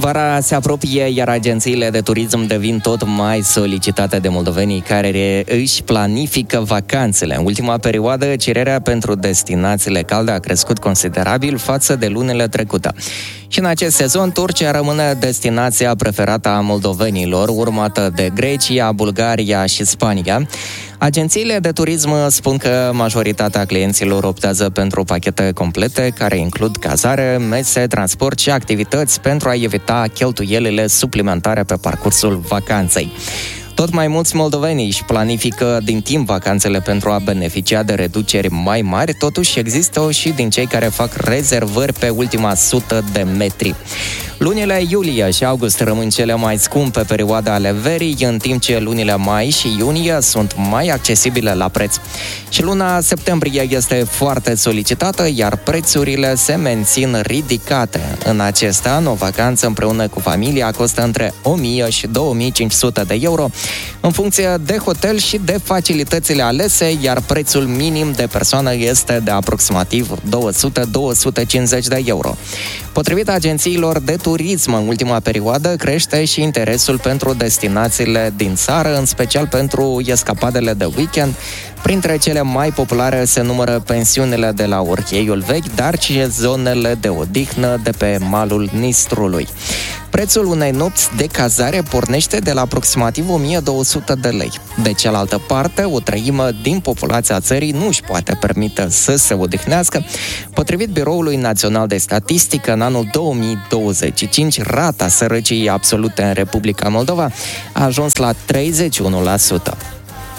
Vara se apropie, iar agențiile de turism devin tot mai solicitate de moldovenii care își planifică vacanțele. În ultima perioadă, cererea pentru destinațiile calde a crescut considerabil față de lunile trecute. Și în acest sezon, Turcia rămâne destinația preferată a moldovenilor, urmată de Grecia, Bulgaria și Spania. Agențiile de turism spun că majoritatea clienților optează pentru pachete complete care includ cazare, mese, transport și activități pentru a evita cheltuielile suplimentare pe parcursul vacanței. Tot mai mulți moldoveni își planifică din timp vacanțele pentru a beneficia de reduceri mai mari, totuși există și din cei care fac rezervări pe ultima 100 de metri. Lunile iulie și august rămân cele mai scumpe perioade ale verii, în timp ce lunile mai și iunie sunt mai accesibile la preț. Și luna septembrie este foarte solicitată, iar prețurile se mențin ridicate. În acest an, o vacanță împreună cu familia costă între 1000 și 2500 de euro, în funcție de hotel și de facilitățile alese, iar prețul minim de persoană este de aproximativ 200-250 de euro. Potrivit agențiilor de turism, în ultima perioadă crește și interesul pentru destinațiile din țară, în special pentru escapadele de weekend. Printre cele mai populare se numără pensiunile de la Orcheiul Vechi, dar și zonele de odihnă de pe malul Nistrului. Prețul unei nopți de cazare pornește de la aproximativ 1200 de lei. De cealaltă parte, o treime din populația țării nu își poate permite să se odihnească. Potrivit Biroului Național de Statistică, în anul 2025, rata sărăciei absolute în Republica Moldova a ajuns la 31%.